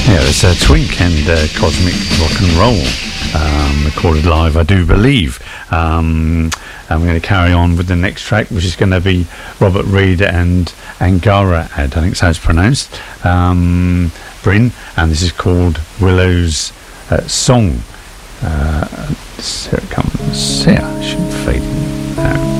Yeah, it's Twink and Cosmic Rock and Roll, recorded live, I do believe. And we're going to carry on with the next track, which is going to be Robert Reid and Angara Ad, I think so it's pronounced, Bryn, and this is called Willow's Song. Here it comes. Yeah, it should fade in.